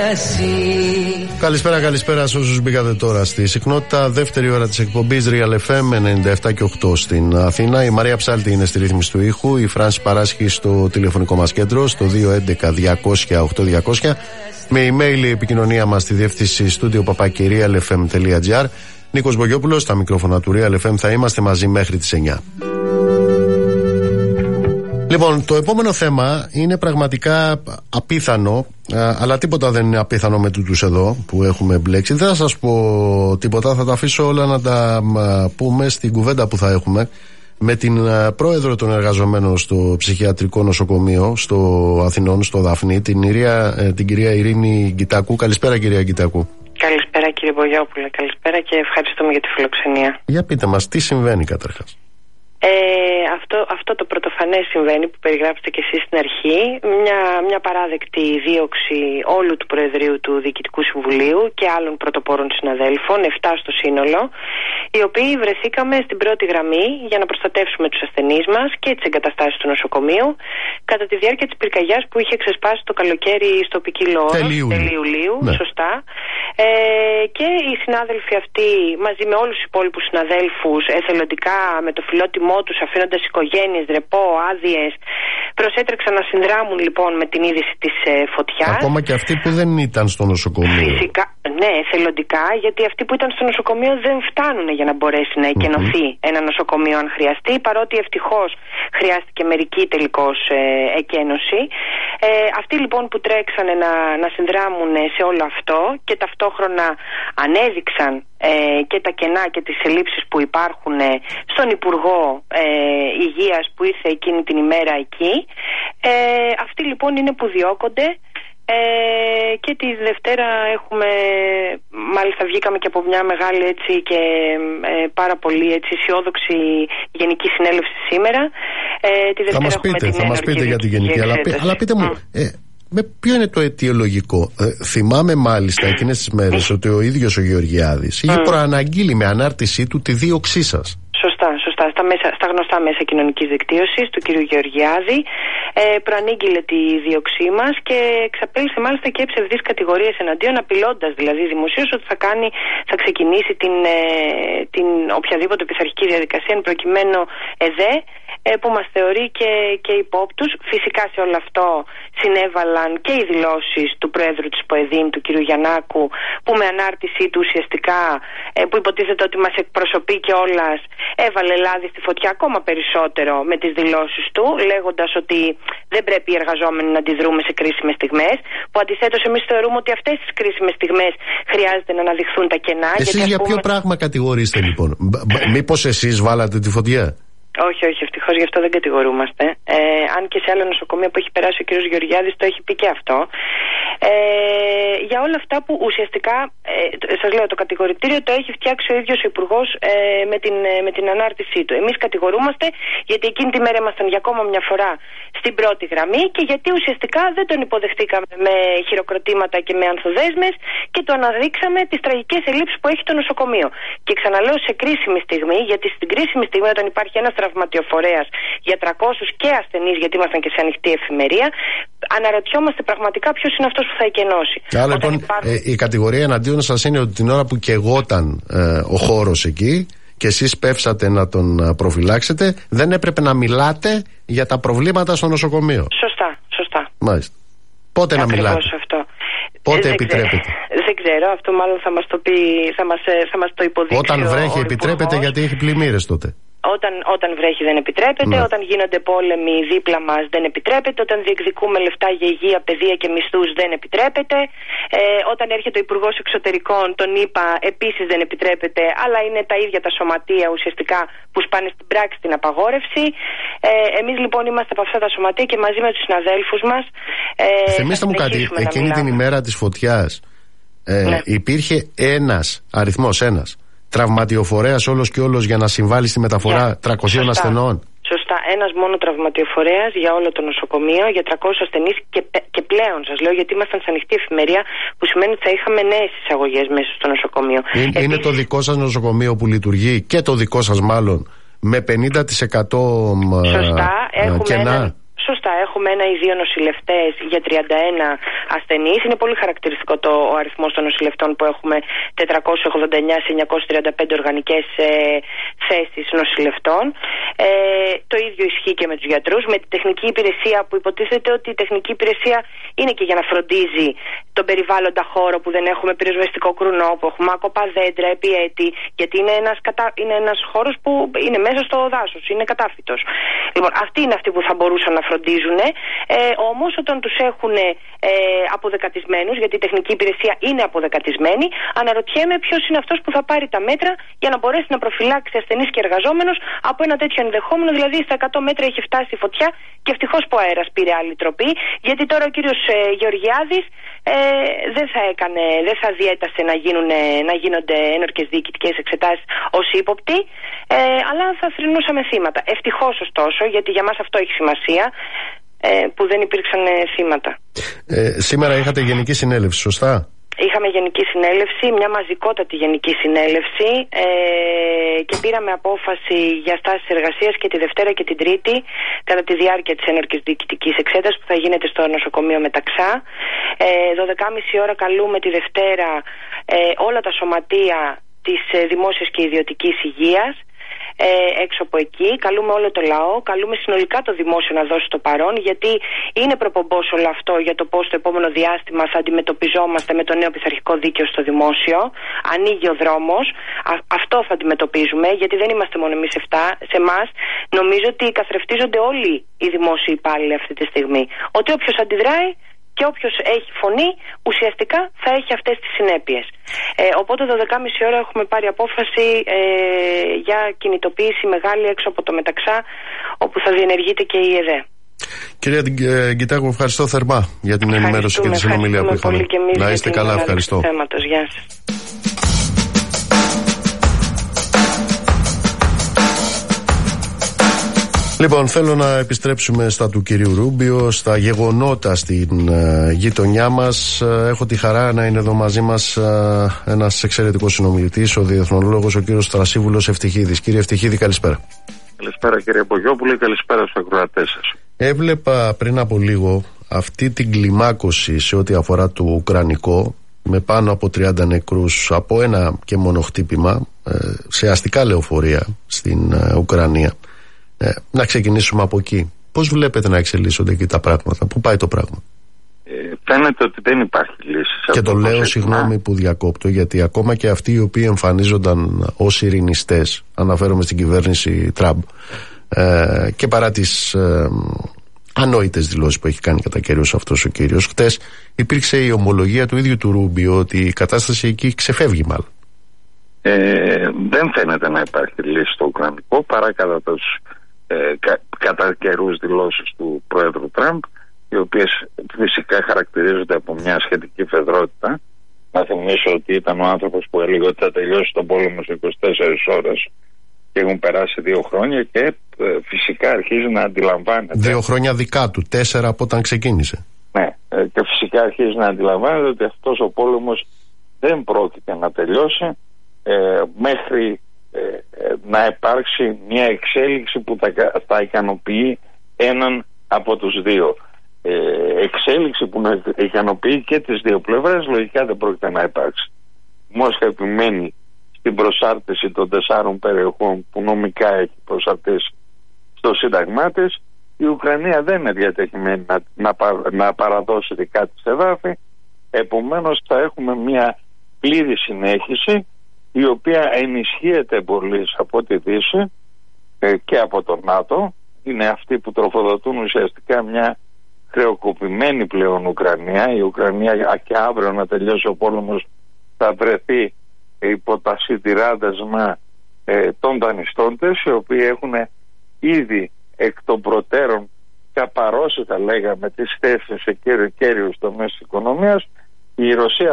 Καλησπέρα σε όσους μπήκατε τώρα στη συχνότητα. Δεύτερη ώρα της εκπομπής Real FM 97 και 8 στην Αθήνα. Η Μαρία Ψάλτη είναι στη ρύθμιση του ήχου. Η Φράνση παράσχει στο τηλεφωνικό μας κέντρο στο 211-200-8200. Με email η επικοινωνία μας στη διεύθυνση studio@realfm.gr. Νίκος Μπογιόπουλος, στα μικρόφωνα του Real FM. Θα είμαστε μαζί μέχρι τις 9. Λοιπόν, το επόμενο θέμα είναι πραγματικά απίθανο, αλλά τίποτα δεν είναι απίθανο με τούτους εδώ που έχουμε μπλέξει. Δεν θα σας πω τίποτα, θα τα αφήσω όλα να τα πούμε στην κουβέντα που θα έχουμε με την πρόεδρο των εργαζομένων στο ψυχιατρικό νοσοκομείο στο Αθηνών, στο Δαφνί, την κυρία Ειρήνη Γκητάκου. Καλησπέρα, κυρία Γκητάκου. Καλησπέρα, κύριε Μπογιόπουλε. Καλησπέρα και ευχαριστούμε για τη φιλοξενία. Για πείτε μας, τι συμβαίνει καταρχάς? Αυτό το πρωτοφανές συμβαίνει που περιγράψετε και εσείς στην αρχή, μια παράδεκτη δίωξη όλου του Προεδρείου του Διοικητικού Συμβουλίου και άλλων πρωτοπόρων συναδέλφων, 7 στο σύνολο, οι οποίοι βρεθήκαμε στην πρώτη γραμμή για να προστατεύσουμε τους ασθενείς μας και τις εγκαταστάσεις του νοσοκομείου κατά τη διάρκεια της πυρκαγιάς που είχε ξεσπάσει το καλοκαίρι στο Ποικίλο Όρος, τέλη Ιουλίου, ναι. Σωστά. Και οι συνάδελφοι αυτοί μαζί με όλους τους υπόλοιπους συναδέλφους εθελοντικά με το φιλότιμό τους, αφήνοντας οικογένειες, ρεπό, άδειες, προσέτρεξαν να συνδράμουν λοιπόν με την είδηση της φωτιάς. Ακόμα και αυτοί που δεν ήταν στο νοσοκομείο. Φυσικά, ναι, εθελοντικά, γιατί αυτοί που ήταν στο νοσοκομείο δεν φτάνουν για να μπορέσει να εκενωθεί ένα νοσοκομείο αν χρειαστεί, παρότι ευτυχώς χρειάστηκε μερική τελικώς εκένωση. Αυτοί λοιπόν που τρέξανε να συνδράμουν σε όλο αυτό και ταυτόχρονα ανέδειξαν και τα κενά και τις ελλείψεις που υπάρχουν στον Υπουργό Υγείας που ήρθε εκείνη την ημέρα εκεί. Αυτοί λοιπόν είναι που διώκονται. Και τη Δευτέρα έχουμε, μάλιστα βγήκαμε και από μια μεγάλη έτσι και πάρα πολύ έτσι αισιόδοξη Γενική Συνέλευση σήμερα. Τη Δευτέρα θα μας πείτε για τη Γενική, αλλά πείτε μου, με ποιο είναι το αιτιολογικό? Θυμάμαι μάλιστα εκείνες τις μέρες ότι ο ίδιος ο Γεωργιάδης είχε προαναγγείλει με ανάρτησή του τη δίωξή σας. Σωστά, στα γνωστά μέσα κοινωνικής δικτύωσης του κ. Γεωργιάδη προανήγγειλε τη δίωξή μας και εξαπέλυσε μάλιστα και ψευδείς κατηγορίες εναντίον, απειλώντας δηλαδή δημοσίως ότι θα ξεκινήσει την οποιαδήποτε πειθαρχική διαδικασία εν προκειμένου ΕΔΕ, που μας θεωρεί και υπόπτους. Φυσικά σε όλο αυτό συνέβαλαν και οι δηλώσεις του Πρόεδρου της ΠΟΕΔΗΝ, του κ. Γιαννάκου, που με ανάρτησή του ουσιαστικά, που υποτίθεται ότι μας εκπροσωπεί κιόλας, έβαλε λάδι στη φωτιά ακόμα περισσότερο με τις δηλώσεις του, λέγοντας ότι δεν πρέπει οι εργαζόμενοι να αντιδρούμε σε κρίσιμες στιγμές, που αντιθέτως εμείς θεωρούμε ότι αυτές τις κρίσιμες στιγμές χρειάζεται να αναδειχθούν τα κενά. Εσείς για ποιο πράγμα κατηγορείστε λοιπόν? Μήπως εσείς βάλατε τη φωτιά? Όχι, ευτυχώς γι' αυτό δεν κατηγορούμαστε. Αν και σε άλλο νοσοκομείο που έχει περάσει ο κ. Γεωργιάδης το έχει πει και αυτό. Για όλα αυτά που ουσιαστικά, σας λέω, το κατηγορητήριο το έχει φτιάξει ο ίδιος ο Υπουργός με την ανάρτησή του. Εμείς κατηγορούμαστε γιατί εκείνη τη μέρα ήμασταν για ακόμα μια φορά στην πρώτη γραμμή και γιατί ουσιαστικά δεν τον υποδεχτήκαμε με χειροκροτήματα και με ανθοδέσμες και το αναδείξαμε τις τραγικές ελλείψεις που έχει το νοσοκομείο. Και ξαναλέω, σε κρίσιμη στιγμή, γιατί στην κρίσιμη στιγμή όταν υπάρχει ένας τραυματιοφορέας για 300 και ασθενείς, γιατί ήμασταν και σε ανοιχτή εφημερία, αναρωτιόμαστε πραγματικά ποιος είναι αυτός που θα εκενώσει. Άρα λοιπόν η κατηγορία εναντίον σας είναι ότι την ώρα που καιγόταν ο χώρος εκεί και εσείς πέφσατε να τον προφυλάξετε, δεν έπρεπε να μιλάτε για τα προβλήματα στο νοσοκομείο. Σωστά. Μάλιστα. Πότε να μιλάτε? Αυτό. Πότε επιτρέπετε? Δεν ξέρω, αυτό μάλλον θα μας το πει, θα μας το υποδείξει. Όταν βρέχει επιτρέπετε, γιατί έχει πλημμύρες τότε. Όταν βρέχει δεν επιτρέπεται, όταν γίνονται πόλεμοι δίπλα μας δεν επιτρέπεται, όταν διεκδικούμε λεφτά για υγεία, παιδεία και μισθούς δεν επιτρέπεται, όταν έρχεται ο Υπουργός Εξωτερικών, τον είπα, επίσης δεν επιτρέπεται, αλλά είναι τα ίδια τα σωματεία ουσιαστικά που σπάνε στην πράξη την απαγόρευση. Εμείς λοιπόν είμαστε από αυτά τα σωματεία και μαζί με τους συναδέλφους μας. Θυμήστε μου κάτι, εκείνη την ημέρα της φωτιάς υπήρχε ένας τραυματιοφορέας όλος και όλος για να συμβάλλει στη μεταφορά 300 ασθενών. Σωστά, ένας μόνο τραυματιοφορέας για όλο το νοσοκομείο, για 300 ασθενείς και πλέον σας λέω, γιατί ήμασταν σε ανοιχτή εφημερία, που σημαίνει ότι θα είχαμε νέες εισαγωγές μέσα στο νοσοκομείο. Είναι το δικό σας νοσοκομείο που λειτουργεί και το δικό σας μάλλον με 50% Σωστά, έχουμε κενά. σωστά. Έχουμε 1 ή 2 νοσηλευτές για 31 ασθενείς. Είναι πολύ χαρακτηριστικό ο αριθμός των νοσηλευτών που έχουμε 489 σε 935 οργανικές θέσεις νοσηλευτών. Το ίδιο ισχύει και με τους γιατρούς. Με τη τεχνική υπηρεσία, που υποτίθεται ότι η τεχνική υπηρεσία είναι και για να φροντίζει τον περιβάλλοντα χώρο, που δεν έχουμε πυροσβεστικό κρουνό, που έχουμε άκοπα δέντρα επί έτη, γιατί είναι ένας χώρος που είναι μέσα στο δάσος, είναι κατάφυτος. Λοιπόν, αυτοί είναι αυτοί που θα μπορούσαν να φροντίζουν. Όμως όταν τους έχουν αποδεκατισμένους, γιατί η τεχνική υπηρεσία είναι αποδεκατισμένη, αναρωτιέμαι ποιος είναι αυτός που θα πάρει τα μέτρα για να μπορέσει να προφυλάξει ασθενείς και εργαζόμενους από ένα τέτοιο ενδεχόμενο. Δηλαδή στα 100 μέτρα έχει φτάσει η φωτιά και ευτυχώς που ο αέρας πήρε άλλη τροπή, γιατί τώρα ο κύριος Γεωργιάδης δεν θα διέτασε να γίνονται ένορκες διοικητικές εξετάσεις ως ύποπτοι, αλλά θα θρηνούσαμε θύματα. Ευτυχώς ωστόσο, γιατί για μας αυτό έχει σημασία, που δεν υπήρξαν θύματα. Σήμερα είχατε γενική συνέλευση, σωστά? Είχαμε γενική συνέλευση, μια μαζικότατη γενική συνέλευση, και πήραμε απόφαση για στάσεις εργασίας και τη Δευτέρα και την Τρίτη κατά τη διάρκεια της ένορκης διοικητικής εξέτασης που θα γίνεται στο νοσοκομείο Μεταξά. 12.30 ώρα καλούμε τη Δευτέρα όλα τα σωματεία της δημόσιας και ιδιωτικής υγείας έξω από εκεί. Καλούμε όλο το λαό, καλούμε συνολικά το δημόσιο να δώσει το παρόν, γιατί είναι προπομπός όλο αυτό για το πώς το επόμενο διάστημα θα αντιμετωπιζόμαστε με το νέο πειθαρχικό δίκαιο στο δημόσιο. Ανοίγει ο δρόμος, αυτό θα αντιμετωπίζουμε, γιατί δεν είμαστε μόνο εμείς σε εμάς. Νομίζω ότι καθρεφτίζονται όλοι οι δημόσιοι υπάλληλοι αυτή τη στιγμή. Ότι όποιος αντιδράει και όποιος έχει φωνή ουσιαστικά θα έχει αυτές τις συνέπειες. Οπότε 12.30 ώρα έχουμε πάρει απόφαση για κινητοποίηση μεγάλη έξω από το Μεταξά, όπου θα διενεργείται και η ΕΔΕ. Κυρία Γκιτάκου, ευχαριστώ θερμά για την ενημέρωση και τη συνομιλία που είχαμε. Να είστε καλά, ευχαριστώ. Γεια σας. Λοιπόν, θέλω να επιστρέψουμε στα του κυρίου Ρούμπιο, στα γεγονότα στην γειτονιά μας. Έχω τη χαρά να είναι εδώ μαζί μας ένας εξαιρετικός συνομιλητής, ο διεθνολόγος, ο κύριος Στρασίβουλος Ευτυχίδης. Κύριε Ευτυχίδη, καλησπέρα. Καλησπέρα κύριε Μπογιόπουλε, καλησπέρα στους ακροατές σας. Έβλεπα πριν από λίγο αυτή την κλιμάκωση σε ό,τι αφορά το ουκρανικό, με πάνω από 30 νεκρούς από ένα και μόνο χτύπημα σε αστικά λεωφορεία στην Ουκρανία. Να ξεκινήσουμε από εκεί. Πώς βλέπετε να εξελίσσονται εκεί τα πράγματα, πού πάει το πράγμα? Φαίνεται ότι δεν υπάρχει λύση. Και το λέω, συγγνώμη που διακόπτω, γιατί ακόμα και αυτοί οι οποίοι εμφανίζονταν ως ειρηνιστές, αναφέρομαι στην κυβέρνηση Τραμπ, και παρά τις ανόητες δηλώσεις που έχει κάνει κατά καιρούς αυτός ο κύριος, χτες υπήρξε η ομολογία του ίδιου του Ρούμπιο ότι η κατάσταση εκεί ξεφεύγει μάλλον. Δεν φαίνεται να υπάρχει λύση στο ουκρανικό παρά κατά καιρούς δηλώσεις του Πρόεδρου Τραμπ, οι οποίες φυσικά χαρακτηρίζονται από μια σχετική φεδρότητα. Να θυμίσω ότι ήταν ο άνθρωπος που έλεγε ότι θα τελειώσει τον πόλεμο σε 24 ώρες και έχουν περάσει 2 χρόνια και φυσικά αρχίζει να αντιλαμβάνεται. 2 χρόνια δικά του, 4 από όταν ξεκίνησε. Ναι, και φυσικά αρχίζει να αντιλαμβάνεται ότι αυτός ο πόλεμος δεν πρόκειται να τελειώσει μέχρι να υπάρξει μια εξέλιξη που θα ικανοποιεί έναν από τους δύο. Εξέλιξη που να ικανοποιεί και τις δύο πλευρές λογικά δεν πρόκειται να υπάρξει. Η Μόσχα επιμένει στην προσάρτηση των 4 περιοχών που νομικά έχει προσαρτήσει στο σύνταγμά της. Η Ουκρανία δεν είναι διατεθειμένη να παραδώσει δικά της εδάφη. Επομένως θα έχουμε μια πλήρη συνέχιση, η οποία ενισχύεται πολύ από τη Δύση και από το ΝΑΤΟ. Είναι αυτοί που τροφοδοτούν ουσιαστικά μια χρεοκοπημένη πλέον Ουκρανία. Η Ουκρανία και αύριο να τελειώσει ο πόλεμος θα βρεθεί υπό τα σιτηράντασμα των δανειστών της, οι οποίοι έχουν ήδη εκ των προτέρων καπαρώσει, θα λέγαμε, τις θέσεις σε κέριους τομείς της οικονομίας. Η Ρωσία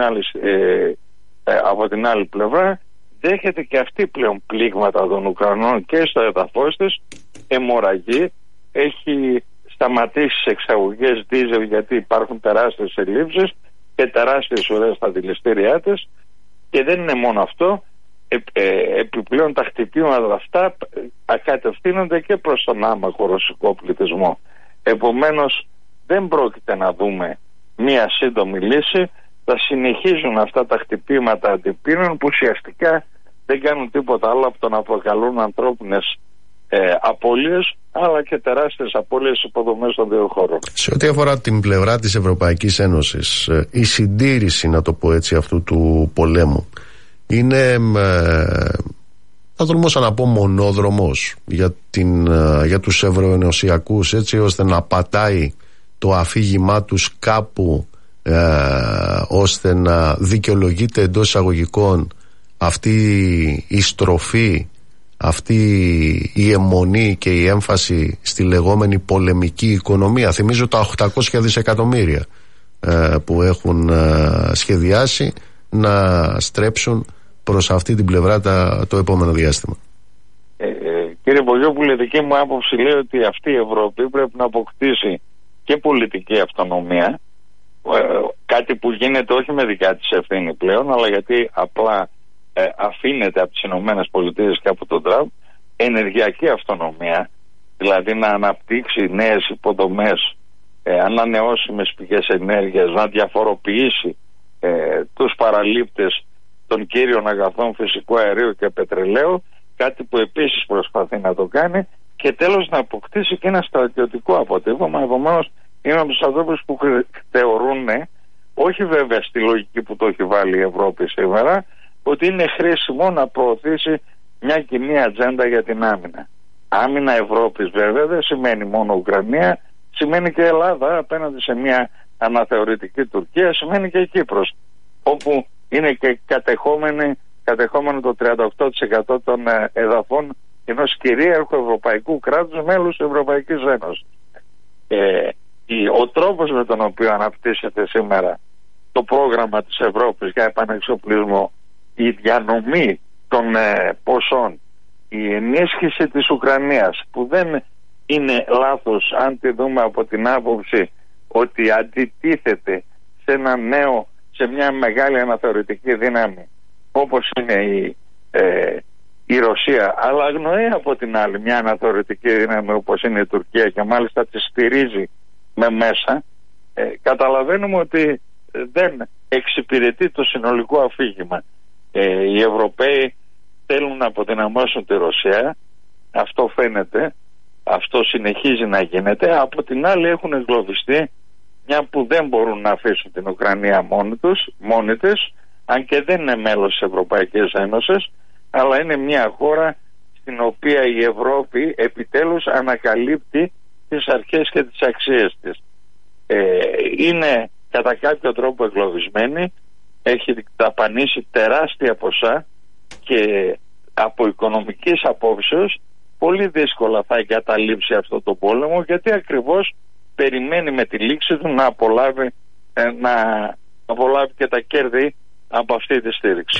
από την άλλη πλευρά δέχεται και αυτή πλέον πλήγματα των Ουκρανών και στο εδαφός της, αιμορραγεί, έχει σταματήσει τις εξαγωγές δίζελ γιατί υπάρχουν τεράστιες ελλείψεις και τεράστιες ουρές στα δηληστήριά της. Και δεν είναι μόνο αυτό, επιπλέον τα χτυπήματα αυτά κατευθύνονται και προς τον άμαχο ρωσικό πληθυσμό. Επομένως δεν πρόκειται να δούμε μία σύντομη λύση. Θα συνεχίζουν αυτά τα χτυπήματα αντιπίνων που ουσιαστικά δεν κάνουν τίποτα άλλο από το να προκαλούν ανθρώπινες απώλειες, αλλά και τεράστιες απώλειες υποδομές των δύο χώρων. Σε ό,τι αφορά την πλευρά της Ευρωπαϊκής Ένωσης, η συντήρηση, να το πω έτσι, αυτού του πολέμου είναι, θα τολμούσα να πω, μονόδρομος για τους ευρωενωσιακούς, έτσι ώστε να πατάει το αφήγημά τους κάπου, ώστε να δικαιολογείται εντός εισαγωγικών αυτή η στροφή, αυτή η αιμονή και η έμφαση στη λεγόμενη πολεμική οικονομία. Θυμίζω τα 800 δισεκατομμύρια που έχουν σχεδιάσει να στρέψουν προς αυτή την πλευρά το επόμενο διάστημα. Κύριε Μπογιόπουλε, η δική μου άποψη λέει ότι αυτή η Ευρώπη πρέπει να αποκτήσει και πολιτική αυτονομία, κάτι που γίνεται όχι με δικά της ευθύνη πλέον, αλλά γιατί απλά αφήνεται από τις Ηνωμένες Πολιτείες και από τον Τραμπ, ενεργειακή αυτονομία, δηλαδή να αναπτύξει νέες υποδομές, ανανεώσιμες πηγές ενέργειας, να διαφοροποιήσει τους παραλήπτες των κύριων αγαθών φυσικού αερίου και πετρελαίου, κάτι που επίσης προσπαθεί να το κάνει, και τέλος να αποκτήσει και ένα στρατιωτικό αποτύπωμα. Επομένως είναι από τους ανθρώπους που θεωρούν, όχι βέβαια στη λογική που το έχει βάλει η Ευρώπη σήμερα, ότι είναι χρήσιμο να προωθήσει μια κοινή ατζέντα για την άμυνα. Άμυνα Ευρώπης βέβαια δεν σημαίνει μόνο Ουκρανία, σημαίνει και Ελλάδα απέναντι σε μια αναθεωρητική Τουρκία, σημαίνει και Κύπρος, όπου είναι και κατεχόμενο το 38% των εδαφών ενός κυρίαρχου ευρωπαϊκού κράτους, μέλους της Ευρωπαϊκής Ένωσης. Ο τρόπος με τον οποίο αναπτύσσεται σήμερα το πρόγραμμα της Ευρώπης για επανεξοπλισμό, η διανομή των ποσών, η ενίσχυση της Ουκρανίας, που δεν είναι λάθος αν τη δούμε από την άποψη ότι αντιτίθεται σε μια μεγάλη αναθεωρητική δύναμη όπως είναι η Ρωσία, αλλά αγνοεί από την άλλη μια αναθεωρητική δύναμη όπως είναι η Τουρκία και μάλιστα τη στηρίζει με μέσα, καταλαβαίνουμε ότι δεν εξυπηρετεί το συνολικό αφήγημα. Οι Ευρωπαίοι θέλουν να αποδυναμώσουν τη Ρωσία, αυτό φαίνεται, αυτό συνεχίζει να γίνεται. Από την άλλη έχουν εγκλωβιστεί, μια που δεν μπορούν να αφήσουν την Ουκρανία μόνη της, αν και δεν είναι μέλος της Ευρωπαϊκής Ένωσης, αλλά είναι μια χώρα στην οποία η Ευρώπη επιτέλους ανακαλύπτει τις αρχές και τις αξίες της. Είναι κατά κάποιο τρόπο εγκλωβισμένη, έχει ταπανίσει τεράστια ποσά και από οικονομικής απόψεως πολύ δύσκολα θα εγκαταλείψει αυτό το πόλεμο, γιατί ακριβώς περιμένει με τη λήξη του να απολάβει και τα κέρδη από αυτή τη στήριξη.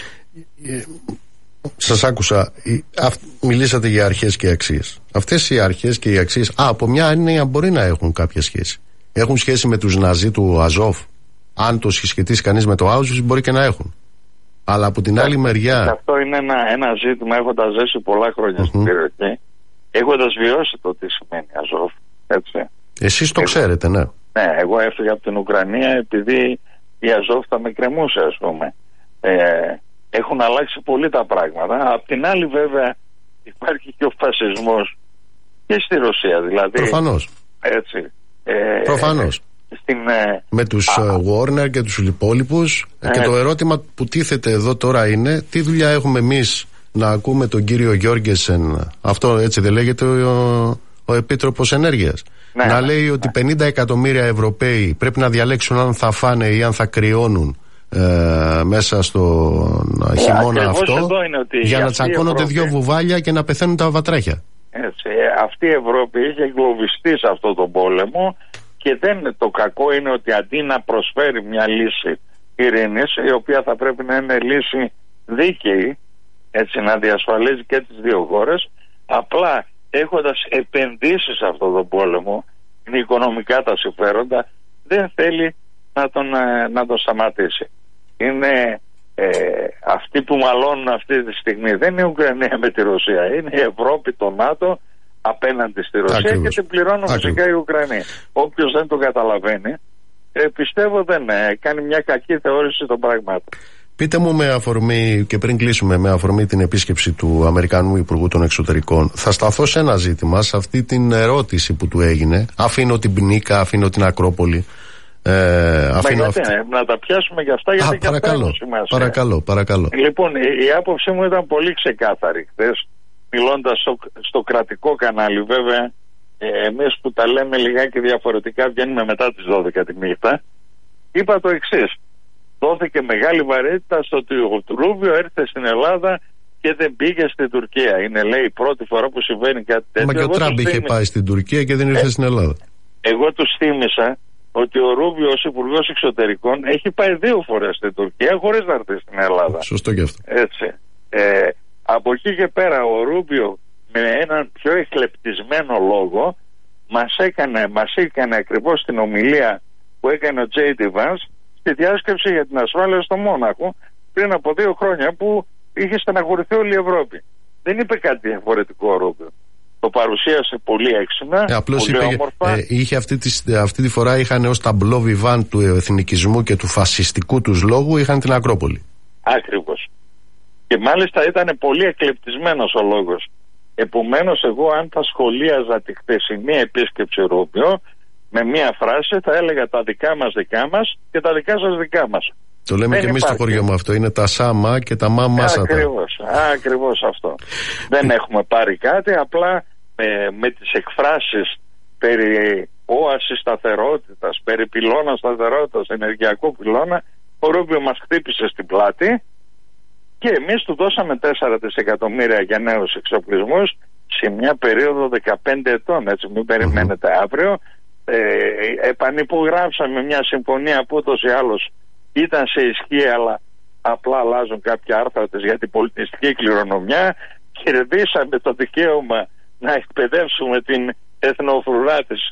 Σας άκουσα, μιλήσατε για αρχές και αξίες. Αυτές οι αρχές και οι αξίες από μια έννοια μπορεί να έχουν κάποια σχέση. Έχουν σχέση με τους Ναζί του Αζόφ. Αν το συσχετίσει κανείς με το Auschwitz μπορεί και να έχουν. Αλλά από την άλλη μεριά... Αυτό είναι ένα ζήτημα, έχοντας ζήσει πολλά χρόνια στην περιοχή, έχοντας βιώσει το τι σημαίνει Αζόφ. Έτσι. Εσείς το ξέρετε, ναι. Ναι, εγώ έφυγα από την Ουκρανία επειδή η Αζόφ θα με κρεμούσε, ας πούμε. Έχουν αλλάξει πολύ τα πράγματα. Απ' την άλλη βέβαια υπάρχει και ο φασισμός και στη Ρωσία, δηλαδή. Προφανώς. Έτσι. Προφανώς. Με τους Warner και τους υπόλοιπους. Και το ερώτημα που τίθεται εδώ τώρα είναι τι δουλειά έχουμε εμείς να ακούμε τον κύριο Γιώργενσεν, αυτό έτσι δεν λέγεται ο Επίτροπος Ενέργειας, να λέει ότι 50 εκατομμύρια Ευρωπαίοι πρέπει να διαλέξουν αν θα φάνε ή αν θα κρυώνουν μέσα στον χειμώνα αυτό, για να τσακώνονται δύο βουβάλια και να πεθαίνουν τα βατράχια. Έτσι, αυτή η Ευρώπη είχε εγκλωβιστεί σε αυτό τον πόλεμο και το κακό είναι ότι αντί να προσφέρει μια λύση ειρήνης, η οποία θα πρέπει να είναι λύση δίκαιη, έτσι, να διασφαλίζει και τις δύο χώρες, απλά έχοντας επενδύσει σε αυτόν τον πόλεμο, είναι οικονομικά τα συμφέροντα, δεν θέλει να τον σταματήσει. Είναι αυτοί που μαλώνουν αυτή τη στιγμή δεν είναι η Ουκρανία με τη Ρωσία, είναι η Ευρώπη, το ΝΑΤΟ, απέναντι στη Ρωσία. Ακριβώς. Και την πληρώνουν φυσικά οι Ουκρανοί. Όποιος δεν το καταλαβαίνει, πιστεύω δεν κάνει μια κακή θεώρηση των πραγμάτων. Πείτε μου με αφορμή, και πριν κλείσουμε, με αφορμή την επίσκεψη του Αμερικανού Υπουργού των Εξωτερικών, θα σταθώ σε ένα ζήτημα, σε αυτή την ερώτηση που του έγινε. Αφήνω την Πνίκα, αφήνω την Ακρόπολη. Να τα πιάσουμε για αυτά, γιατί και αυτά έχουν σημασία. Παρακαλώ. Λοιπόν, η άποψή μου ήταν πολύ ξεκάθαρη χθες, μιλώντας στο κρατικό κανάλι. Βέβαια, εμείς που τα λέμε λιγάκι διαφορετικά, βγαίνουμε μετά τις 12 τη νύχτα. Είπα το εξής: δόθηκε μεγάλη βαρύτητα στο ότι ο Ρούμπιο έρθε στην Ελλάδα και δεν πήγε στην Τουρκία. Είναι, λέει, η πρώτη φορά που συμβαίνει κάτι τέτοιο. Μα και ο Τραμπ είχε πάει στην Τουρκία και δεν ήρθε στην Ελλάδα. Εγώ τους θύμισα ότι ο Ρούμπιο ως Υπουργός Εξωτερικών έχει πάει 2 φορές στην Τουρκία χωρίς να έρθει στην Ελλάδα. Σωστό και αυτό. Έτσι. Από εκεί και πέρα ο Ρούμπιο με έναν πιο εκλεπτισμένο λόγο μας έκανε ακριβώς την ομιλία που έκανε ο J.D. Vance στη διάσκεψη για την ασφάλεια στο Μόναχο πριν από 2 χρόνια, που είχε στεναχωρηθεί όλη η Ευρώπη. Δεν είπε κάτι διαφορετικό ο Ρούμπιο. Το παρουσίασε πολύ έξυπνα, απλώς πολύ είπε, όμορφα. Είχε αυτή τη φορά είχαν ως ταμπλό βιβάν του εθνικισμού και του φασιστικού τους λόγου, είχαν την Ακρόπολη. Ακριβώς. Και μάλιστα ήταν πολύ εκλεπτισμένος ο λόγος. Επομένως, εγώ αν θα σχολίαζα τη χθεσινή επίσκεψη Ρούμπιο με μία φράση, θα έλεγα τα δικά μας και τα δικά σας δικά μας. Το λέμε και εμείς στο χωριό μου αυτό. Είναι τα σάμα και τα μάμασατα. Ακριβώς αυτό. Δεν έχουμε πάρει κάτι. Απλά με τις εκφράσεις περί όασης σταθερότητας, περί πυλώνα σταθερότητας, ενεργειακό πυλώνα, ο Ρούμπιο μας χτύπησε στην πλάτη και εμείς του δώσαμε 4 δισεκατομμύρια για νέους εξοπλισμούς σε μια περίοδο 15 ετών. Έτσι, μην περιμένετε αύριο. Επανυπογράψαμε μια συμφωνία που ούτως ή άλλως ήταν σε ισχύ, αλλά απλά αλλάζουν κάποια άρθρα της για την πολιτιστική κληρονομιά. Κερδίσαμε το δικαίωμα να εκπαιδεύσουμε την εθνοφρουρά της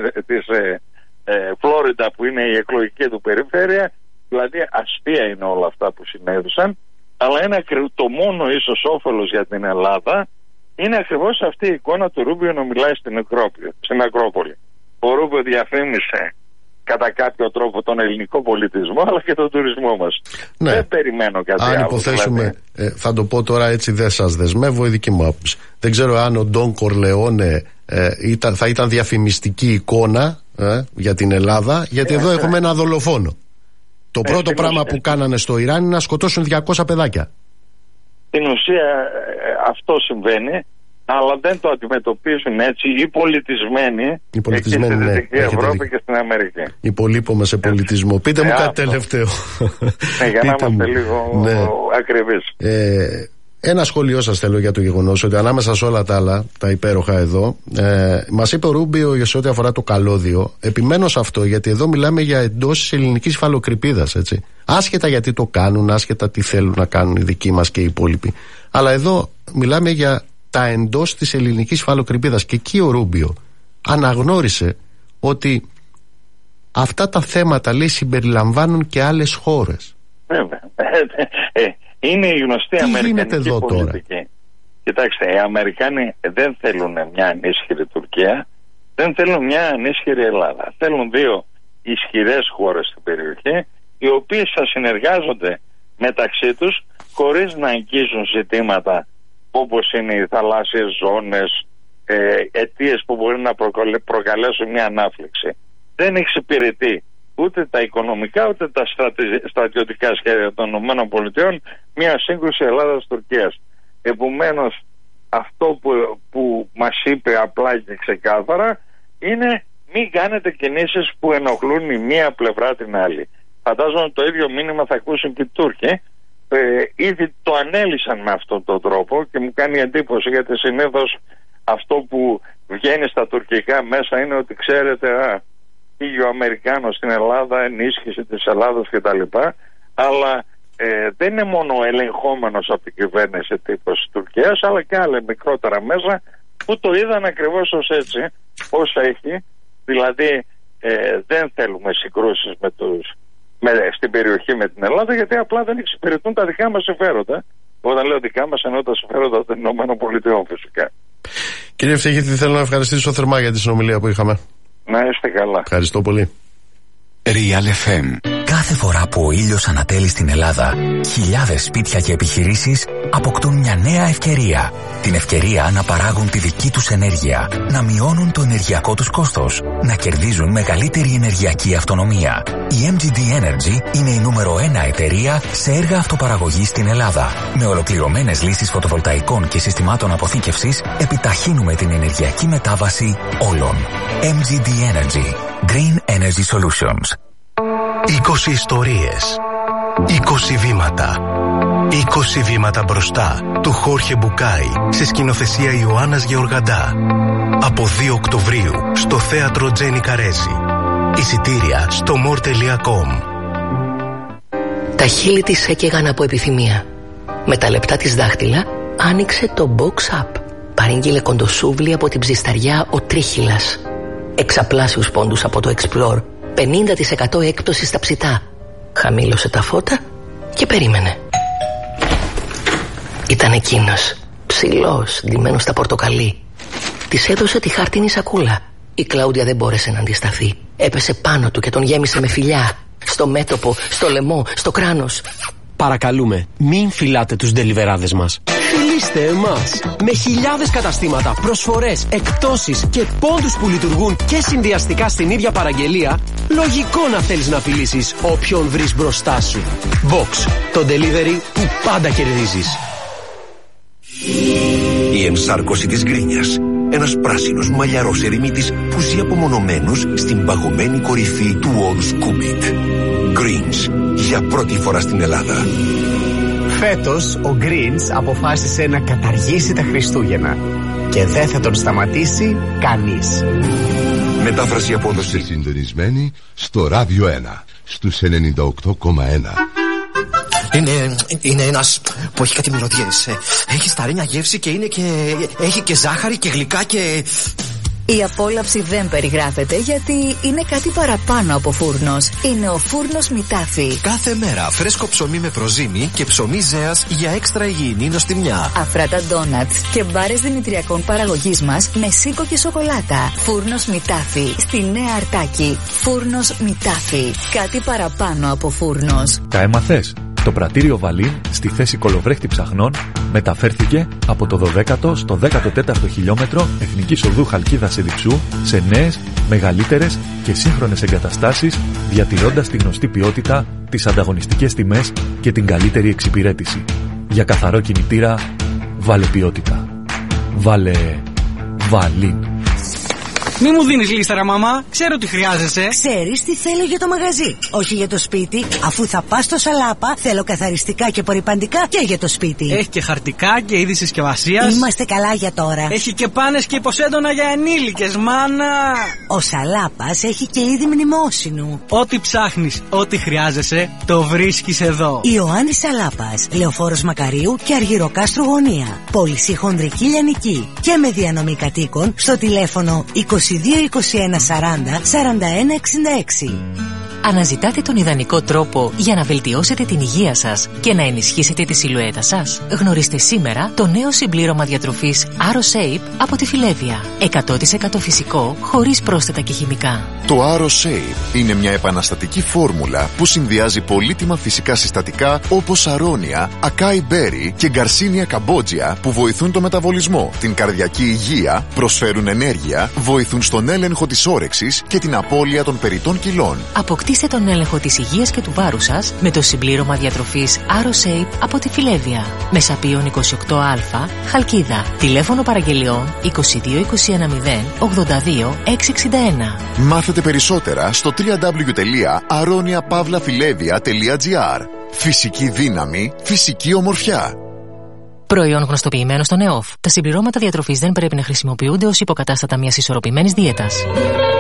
Φλόριντα, που είναι η εκλογική του περιφέρεια. Δηλαδή αστεία είναι όλα αυτά που συνέβησαν, αλλά το μόνο ίσως όφελος για την Ελλάδα είναι ακριβώς αυτή η εικόνα του Ρούμπιο να μιλάει στην Ακρόπολη. Ο Ρούμπιο διαφήμισε κατά κάποιο τρόπο τον ελληνικό πολιτισμό, αλλά και τον τουρισμό μας. Ναι. Δεν περιμένω κάτι άλλο. Αν υποθέσουμε, θα το πω τώρα έτσι, δεν σας δεσμεύω, η δική μου άποψη. Δεν ξέρω αν ο Ντον Κορλεόνε θα ήταν διαφημιστική εικόνα για την Ελλάδα, γιατί εδώ έχουμε ένα δολοφόνο. Το πρώτο πράγμα που κάνανε στο Ιράν είναι να σκοτώσουν 200 παιδάκια. Στην ουσία αυτό συμβαίνει, αλλά δεν το αντιμετωπίζουν έτσι οι πολιτισμένοι και στη Δυτική Ευρώπη και στην Αμερική. Υπολείπομαι σε πολιτισμό. Πείτε μου κάτι τελευταίο. Για να είμαστε λίγο ακριβείς. Ένα σχόλιο σας θέλω για το γεγονός ότι ανάμεσα σε όλα τα άλλα, τα υπέροχα εδώ, μας είπε ο Ρούμπιο σε ό,τι αφορά το καλώδιο. Επιμένω σε αυτό, γιατί εδώ μιλάμε για εντός της ελληνικής υφαλοκρηπίδας, έτσι. Άσχετα γιατί το κάνουν, άσχετα τι θέλουν να κάνουν οι δικοί μας και οι υπόλοιποι. Αλλά εδώ μιλάμε για τα εντός της ελληνικής υφαλοκρηπίδας. Και εκεί ο Ρούμπιο αναγνώρισε ότι αυτά τα θέματα, λέει, συμπεριλαμβάνουν και άλλες χώρες. Βέβαια. Είναι η γνωστή αμερικανική πολιτική. Κοιτάξτε, οι Αμερικάνοι δεν θέλουν μια ανίσχυρη Τουρκία, δεν θέλουν μια ανίσχυρη Ελλάδα. Θέλουν 2 ισχυρές χώρες στην περιοχή, οι οποίες θα συνεργάζονται μεταξύ τους χωρίς να αγγίζουν ζητήματα όπως είναι οι θαλάσσιες ζώνες, αιτίες που μπορεί να προκαλέσουν μια ανάφλεξη. Δεν εξυπηρετεί ούτε τα οικονομικά ούτε τα στρατιωτικά σχέδια των ΗΠΑ μια σύγκρουση Ελλάδας-Τουρκίας. Επομένως, αυτό που μας είπε απλά και ξεκάθαρα είναι μην κάνετε κινήσεις που ενοχλούν η μία πλευρά την άλλη. Φαντάζομαι το ίδιο μήνυμα θα ακούσουν και οι Τούρκοι. Ήδη το ανέλησαν με αυτόν τον τρόπο και μου κάνει εντύπωση, γιατί συνήθως αυτό που βγαίνει στα τουρκικά μέσα είναι ότι ξέρετε, πήγε ο Αμερικάνος στην Ελλάδα, ενίσχυση της Ελλάδας κτλ. Αλλά δεν είναι μόνο ελεγχόμενος από την κυβέρνηση τύπος της Τουρκίας, αλλά και άλλα μικρότερα μέσα που το είδαν ακριβώς ως έτσι, όσα έχει. Δηλαδή δεν θέλουμε συγκρούσεις στην περιοχή με την Ελλάδα, γιατί απλά δεν εξυπηρετούν τα δικά μας συμφέροντα. Όταν λέω δικά μας, εννοώ τα συμφέροντα των ΗΠΑ φυσικά. Κύριε Ευτυχίτη, θέλω να ευχαριστήσω θερμά για τη συνομιλία που είχαμε. Να είστε καλά. Ευχαριστώ πολύ. Real FM. Κάθε φορά που ο ήλιος ανατέλει στην Ελλάδα, χιλιάδες σπίτια και επιχειρήσεις αποκτούν μια νέα ευκαιρία. Την ευκαιρία να παράγουν τη δική τους ενέργεια, να μειώνουν το ενεργειακό τους κόστος, να κερδίζουν μεγαλύτερη ενεργειακή αυτονομία. Η MGD Energy είναι η νούμερο 1 εταιρεία σε έργα αυτοπαραγωγής στην Ελλάδα. Με ολοκληρωμένες λύσεις φωτοβολταϊκών και συστημάτων αποθήκευσης, επιταχύνουμε την ενεργειακή μετάβαση όλων. MGD Energy. Green Energy Solutions. 20 ιστορίες, 20 βήματα. 20 βήματα μπροστά του Χόρχε Μπουκάι σε σκηνοθεσία Ιωάννας Γεωργαντά. Από 2 Οκτωβρίου στο θέατρο Τζένι Καρέζη. Εισιτήρια στο more.com. Τα χείλη της έκαιγαν από επιθυμία. Με τα λεπτά της δάχτυλα άνοιξε το box up. Παρήγγειλε κοντοσούβλι από την ψισταριά ο Τρίχυλας. Εξαπλάσιους πόντους από το Explore. 50% έκπτωση στα ψητά. Χαμήλωσε τα φώτα και περίμενε. Ήταν εκείνος, ψηλός, ντυμένος στα πορτοκαλί. Της έδωσε τη χάρτινη σακούλα. Η Κλάουντια δεν μπόρεσε να αντισταθεί. Έπεσε πάνω του και τον γέμισε με φιλιά. Στο μέτωπο, στο λαιμό, στο κράνος. Παρακαλούμε, μην φυλάτε τους ντελιβεράδες μας. Φιλήστε εμάς. Με χιλιάδες καταστήματα, προσφορές, εκπτώσεις και πόντους που λειτουργούν και συνδυαστικά στην ίδια παραγγελία, λογικό να θέλεις να φιλήσεις όποιον βρεις μπροστά σου. Box, το delivery που πάντα κερδίζεις. Η ενσάρκωση της γκρίνιας. Ένας πράσινος μαλλιαρός ερημίτης που ζει απομονωμένος στην παγωμένη κορυφή του All Scoobit. Greens, για πρώτη φορά στην Ελλάδα. Φέτος ο Greens αποφάσισε να καταργήσει τα Χριστούγεννα και δεν θα τον σταματήσει κανείς. Μετάφραση απόδοση. Συντονισμένη στο Ράδιο 1 στους 98,1. Είναι ένας που έχει κάτι μυρωδιές. Έχει σταρένια γεύση και έχει και ζάχαρη και γλυκά και... Η απόλαυση δεν περιγράφεται γιατί είναι κάτι παραπάνω από φούρνος. Είναι ο φούρνος Μητάφι. Κάθε μέρα φρέσκο ψωμί με προζύμι και ψωμί ζέας για έξτρα υγιεινή νοστιμιά. Αφράτα ντόνατς και μπάρες δημητριακών παραγωγής μας με σίκο και σοκολάτα. Φούρνος Μητάφι στη Νέα Αρτάκη. Φούρνος Μητάφι. Κάτι παραπάνω από φούρνος. Τα έμαθες? Το πρατήριο Βαλίν στη θέση κολοβρέχτη ψαχνών μεταφέρθηκε από το 12ο στο 14ο χιλιόμετρο Εθνικής Οδού Χαλκίδας Εδιψού σε νέες, μεγαλύτερες και σύγχρονες εγκαταστάσεις, διατηρώντας τη γνωστή ποιότητα, τις ανταγωνιστικές τιμές και την καλύτερη εξυπηρέτηση. Για καθαρό κινητήρα, βάλε ποιότητα. Βάλε Βαλίν. Μη μου δίνεις λίστα, ρε μαμά. Ξέρω τι χρειάζεσαι. Ξέρεις τι θέλω για το μαγαζί, όχι για το σπίτι. Αφού θα πας στο Σαλάπα, θέλω καθαριστικά και απορρυπαντικά και για το σπίτι. Έχει και χαρτικά και είδη συσκευασίας. Είμαστε καλά για τώρα. Έχει και πάνες και υποσέντονα για ενήλικες, μάνα. Ο Σαλάπας έχει και είδη μνημόσυνου. Ό,τι ψάχνεις, ό,τι χρειάζεσαι, το βρίσκεις εδώ. Ιωάννης Σαλάπας, Λεωφόρος Μακαρίου και Αργυροκάστρου Γωνία. Πώληση χονδρική λιανική και με διανομή κατοίκων στο τηλέφωνο 22 21 40 41 66. Αναζητάτε τον ιδανικό τρόπο για να βελτιώσετε την υγεία σας και να ενισχύσετε τη σιλουέτα σας? Γνωρίστε σήμερα το νέο συμπλήρωμα διατροφής AroShape από τη Φιλέβια. 100% φυσικό, χωρίς πρόσθετα και χημικά. Το AroShape είναι μια επαναστατική φόρμουλα που συνδυάζει πολύτιμα φυσικά συστατικά όπως αρώνια, ακάι μπέρι και γκαρσίνια καμπότζια που βοηθούν το μεταβολισμό, την καρδιακή υγεία, προσφέρουν ενέργεια, βοηθούν στον έλεγχο της όρεξης και την απώλεια των περιττών κιλών. Αποκτήστε τον έλεγχο της υγείας και του βάρους σας με το συμπλήρωμα διατροφής AroShape από τη Φιλέβια. Μεσαπίων 28α, Χαλκίδα. Τηλέφωνο παραγγελιών 22 21 0 82 661. Μάθετε περισσότερα στο www.aroniapavlafilevia.gr. Φυσική δύναμη, φυσική ομορφιά. Προϊόν γνωστοποιημένο στον ΕΟΦ. Τα συμπληρώματα διατροφής δεν πρέπει να χρησιμοποιούνται ως υποκατάστατα μιας ισορροπημένης δίαιτας.